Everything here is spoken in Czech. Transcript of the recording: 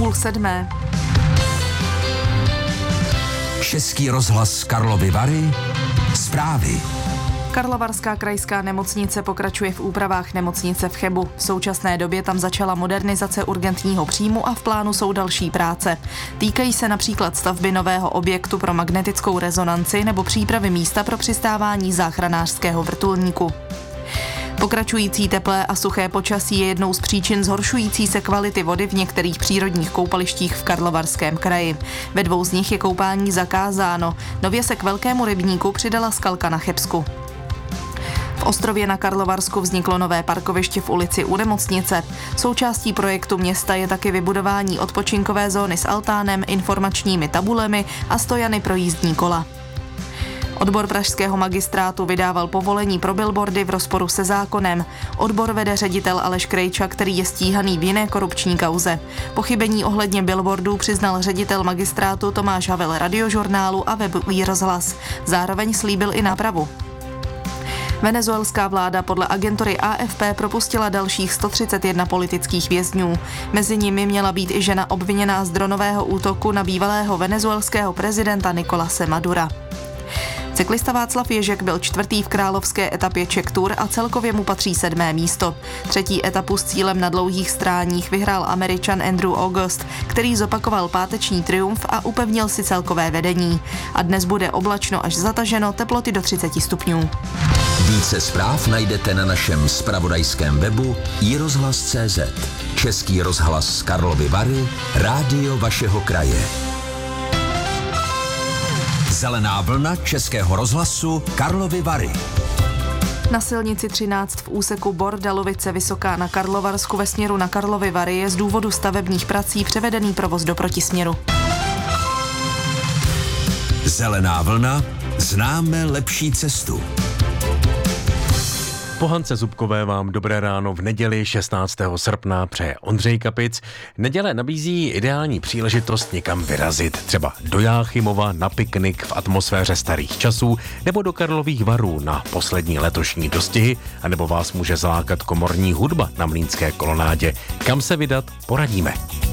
7:30. Český rozhlas Karlovy Vary. Zprávy. Karlovarská krajská nemocnice pokračuje v úpravách nemocnice v Chebu. V současné době tam začala modernizace urgentního příjmu a v plánu jsou další práce. Týkají se například stavby nového objektu pro magnetickou rezonanci nebo přípravy místa pro přistávání záchranářského vrtulníku. Pokračující teplé a suché počasí je jednou z příčin zhoršující se kvality vody v některých přírodních koupalištích v Karlovarském kraji. Ve 2 z nich je koupání zakázáno. Nově se k velkému rybníku přidala skalka na Chebsku. V Ostrově na Karlovarsku vzniklo nové parkoviště v ulici u nemocnice. Součástí projektu města je taky vybudování odpočinkové zóny s altánem, informačními tabulemi a stojany pro jízdní kola. Odbor pražského magistrátu vydával povolení pro billboardy v rozporu se zákonem. Odbor vede ředitel Aleš Krejča, který je stíhaný v jiné korupční kauze. Pochybení ohledně billboardů přiznal ředitel magistrátu Tomáš Havel Radiožurnálu a webu iRozhlas. Zároveň slíbil i nápravu. Venezuelská vláda podle agentury AFP propustila dalších 131 politických vězňů. Mezi nimi měla být i žena obviněná z dronového útoku na bývalého venezuelského prezidenta Nicolase Madura. Cyklista Václav Ježek byl 4. v královské etapě Czech Tour a celkově mu patří 7. místo. 3. etapu s cílem na dlouhých stráních vyhrál Američan Andrew August, který zopakoval páteční triumf a upevnil si celkové vedení. A dnes bude oblačno až zataženo, teploty do 30 stupňů. Více zpráv najdete na našem zpravodajském webu iRozhlas.cz. Český rozhlas Karlovy Vary, rádio vašeho kraje. Zelená vlna Českého rozhlasu Karlovy Vary. Na silnici 13 v úseku Bor-Dalovice Vysoká na Karlovarsku ve směru na Karlovy Vary je z důvodu stavebních prací převedený provoz do protisměru. Zelená vlna, známe lepší cestu. Po Hance Zubkové vám dobré ráno v neděli 16. srpna přeje Ondřej Kapic. Neděle nabízí ideální příležitost někam vyrazit, třeba do Jáchymova na piknik v atmosféře starých časů nebo do Karlových Varů na poslední letošní dostihy, anebo vás může zalákat komorní hudba na Mlýnské kolonádě. Kam se vydat, poradíme.